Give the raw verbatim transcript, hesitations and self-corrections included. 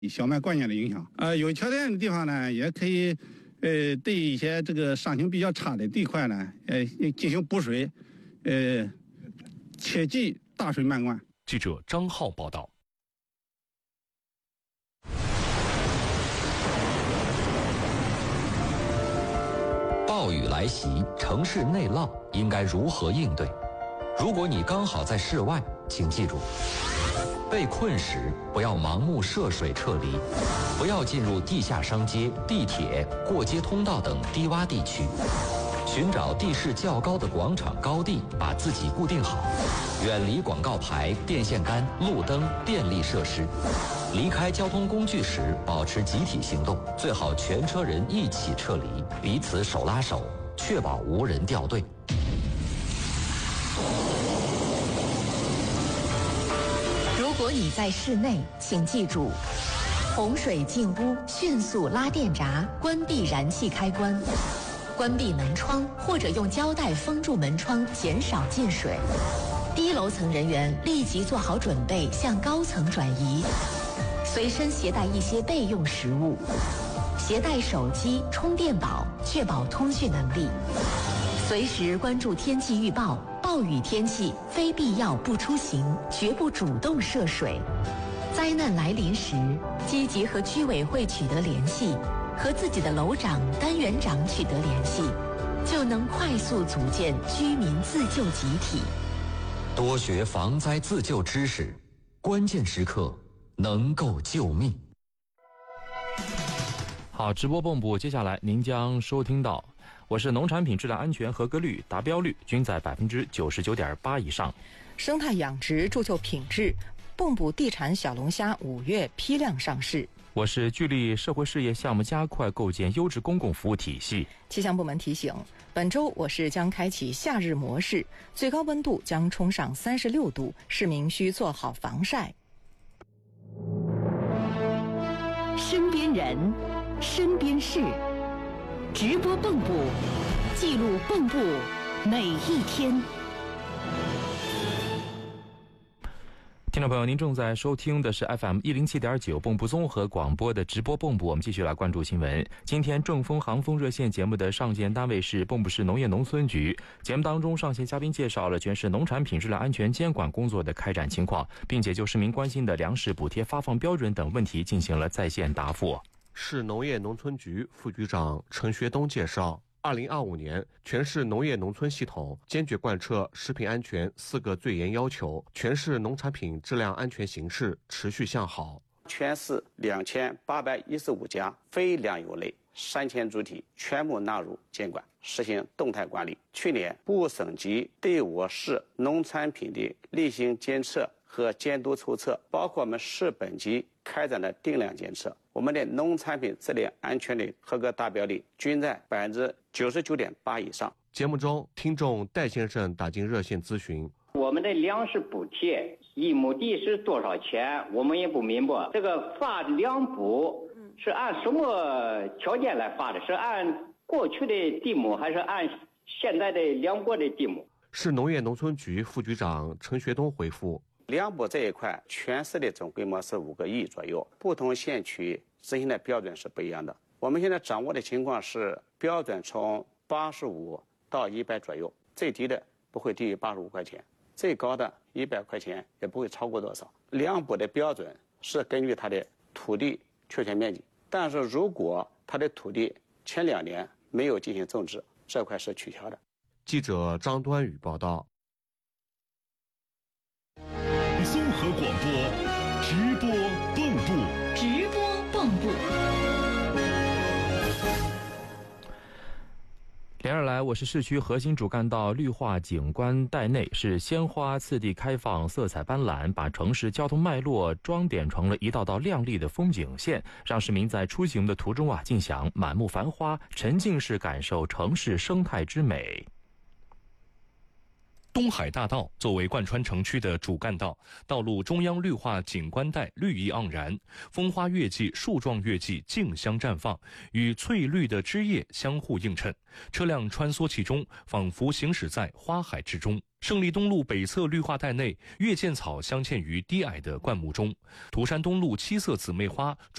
小麦灌溉的影响。呃，有条件的地方呢，也可以，呃，对一些这个伤情比较差的地块呢，呃，进行补水，呃，切忌大水漫灌。 记者张浩报道。 暴雨来袭，城市内涝应该如何应对？如果你刚好在室外，请记住，被困时不要盲目涉水撤离，不要进入地下商街、地铁、过街通道等低洼地区，寻找地势较高的广场高地，把自己固定好，远离广告牌、电线杆、路灯、电力设施。离开交通工具时，保持集体行动，最好全车人一起撤离，彼此手拉手，确保无人掉队。 如果你在室内，请记住，洪水进屋迅速拉电闸，关闭燃气开关，关闭门窗或者用胶带封住门窗，减少进水。低楼层人员立即做好准备，向高层转移。随身携带一些备用食物，携带手机、充电宝，确保通讯能力。随时关注天气预报，暴雨天气非必要不出行，绝不主动涉水。灾难来临时，积极和居委会取得联系，和自己的楼长、单元长取得联系，就能快速组建居民自救集体。 多学防灾自救知识，关键时刻能够救命。 好，直播蹦布，接下来您将收听到，我是农产品质量安全合格率、达标率均在百分之九十九点八以上。 生态养殖铸就品质，蹦布地产小龙虾五月批量上市。 我是聚力社会事业项目加快构建优质公共服务体系。 气象部门提醒，本周我市将开启夏日模式，最高温度将冲上三十六度，市民需做好防晒。 身边人，身边事，直播蹦布，记录蹦布每一天。 听众朋友，您正在收听的是 F M 一零七点九蹦布综合广播的直播蹦布。我们继续来关注新闻。今天正风航风热线节目的上线单位是蹦布市农业农村局。节目当中，上线嘉宾介绍了全市农产品质量安全监管工作的开展情况，并且就市民关心的粮食补贴发放标准等问题进行了在线答复。 市农业农村局副局长陈学东介绍，二零二五年，全市农业农村系统坚决贯彻食品安全四个最严要求，全市农产品质量安全形势持续向好。 全市两千八百一十五家非粮油类三千主体全部纳入监管，实行动态管理。去年，部省级对我市农产品的例行监测和监督抽测，包括我们市本级开展的定量监测，我们的农产品质量安全的合格达标率均在百分之九十九点八以上。 节目中，听众戴先生打进热线咨询： 我们的粮食补贴一亩地是多少钱？我们也不明白。这个发粮补是按什么条件来发的？是按过去的地亩，还是按现在的粮补的地亩？ 市农业农村局副局长陈学东回复： 粮补这一块，全市的总规模是五个亿左右，不同县区执行的标准是不一样的。我们现在掌握的情况是，标准从八十五到一百左右，最低的不会低于八十五块钱，最高的一百块钱也不会超过多少。粮补的标准是根据它的土地确权面积，但是如果它的土地前两年没有进行种植，这块是取消的。 记者张端宇报道。 综合广播直播蹦布， 直播蹦布。 连日来，我市市区核心主干道绿化景观带内是鲜花次第开放，色彩斑斓，把城市交通脉络装点成了一道道亮丽的风景线，让市民在出行的途中啊，尽享满目繁花，沉浸式感受城市生态之美。 东海大道作为贯穿城区的主干道，道路中央绿化景观带绿意盎然，风花月季、树状月季竞相绽放，与翠绿的枝叶相互映衬，车辆穿梭其中，仿佛行驶在花海之中。 胜利东路北侧绿化带内，月见草镶嵌于低矮的灌木中。涂山东路七色姊妹花